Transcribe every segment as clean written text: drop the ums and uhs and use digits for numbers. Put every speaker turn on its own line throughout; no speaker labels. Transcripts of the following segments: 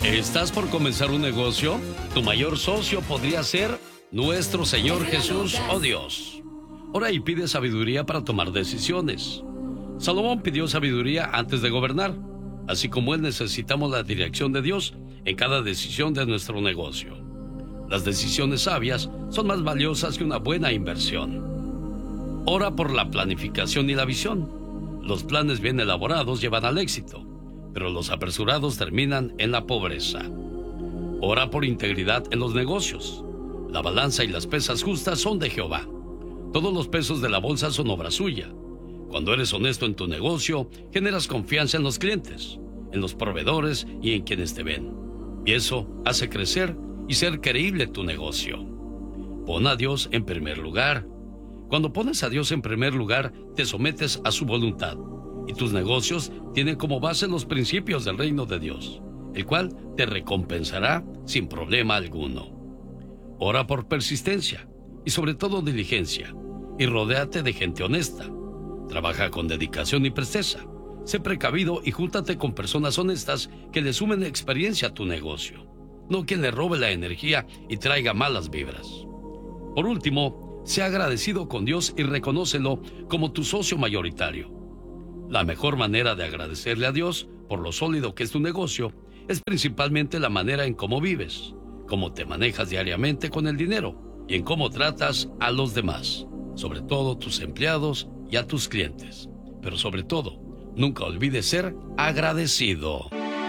¿Estás por comenzar un negocio? Tu mayor socio podría ser nuestro Señor Jesús o Dios. Ora y pide sabiduría para tomar decisiones. Salomón pidió sabiduría antes de gobernar. Así como él, necesitamos la dirección de Dios en cada decisión de nuestro negocio. Las decisiones sabias son más valiosas que una buena inversión. Ora por la planificación y la visión. Los planes bien elaborados llevan al éxito, pero los apresurados terminan en la pobreza. Ora por integridad en los negocios. La balanza y las pesas justas son de Jehová. Todos los pesos de la bolsa son obra suya. Cuando eres honesto en tu negocio, generas confianza en los clientes, en los proveedores y en quienes te ven. Y eso hace crecer y ser creíble tu negocio. Pon a Dios en primer lugar. Cuando pones a Dios en primer lugar, te sometes a su voluntad. Y tus negocios tienen como base los principios del reino de Dios, el cual te recompensará sin problema alguno. Ora por persistencia y sobre todo diligencia, y rodéate de gente honesta. Trabaja con dedicación y presteza. Sé precavido y júntate con personas honestas que le sumen experiencia a tu negocio, no quien le robe la energía y traiga malas vibras. Por último, sé agradecido con Dios y reconócelo como tu socio mayoritario. La mejor manera de agradecerle a Dios por lo sólido que es tu negocio es principalmente la manera en cómo vives, cómo te manejas diariamente con el dinero y en cómo tratas a los demás, sobre todo tus empleados y a tus clientes. Pero sobre todo, nunca olvides ser agradecido.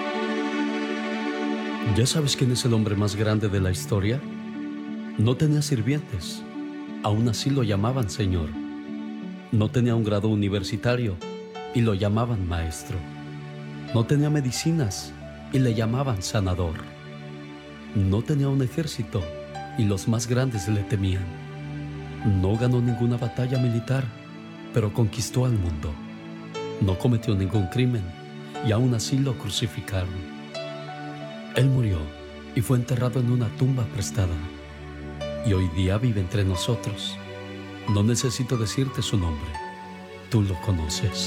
¿Ya sabes quién es el hombre más grande de la historia? No tenía sirvientes, aún así lo llamaban Señor. No tenía un grado universitario y lo llamaban maestro. No tenía medicinas y le llamaban sanador. No tenía un ejército y los más grandes le temían. No ganó ninguna batalla militar, pero conquistó al mundo. No cometió ningún crimen y aún así lo crucificaron. Él murió y fue enterrado en una tumba prestada. Y hoy día vive entre nosotros. No necesito decirte su nombre. Tú lo conoces.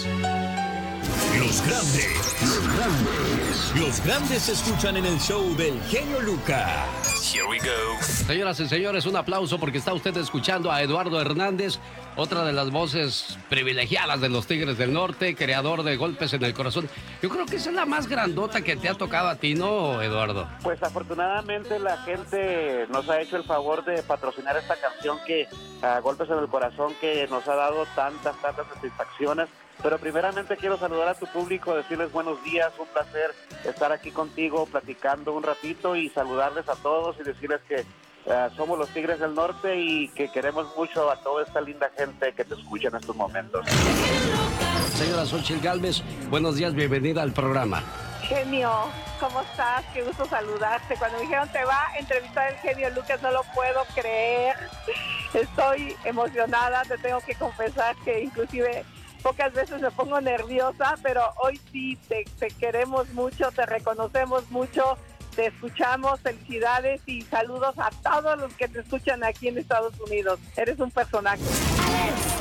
Los grandes se escuchan en el show del genio Lucas.
Here we go.
Señoras y señores, un aplauso porque está usted escuchando a Eduardo Hernández, otra de las voces privilegiadas de los Tigres del Norte, creador de Golpes en el Corazón. Yo creo que esa es la más grandota que te ha tocado a ti, ¿no, Eduardo?
Pues afortunadamente la gente nos ha hecho el favor de patrocinar esta canción que Golpes en el Corazón, que nos ha dado tantas satisfacciones. Pero primeramente quiero saludar a tu público, decirles buenos días, un placer estar aquí contigo platicando un ratito y saludarles a todos y decirles que somos los Tigres del Norte y que queremos mucho a toda esta linda gente que te escucha en estos momentos.
Señora Xóchitl Gálvez, buenos días, bienvenida al programa.
Genio, ¿cómo estás? Qué gusto saludarte. Cuando me dijeron te va a entrevistar el genio Lucas, no lo puedo creer. Estoy emocionada, te tengo que confesar que inclusive pocas veces me pongo nerviosa, pero hoy sí te queremos mucho, te reconocemos mucho, te escuchamos, felicidades y saludos a todos los que te escuchan aquí en Estados Unidos. Eres un personaje.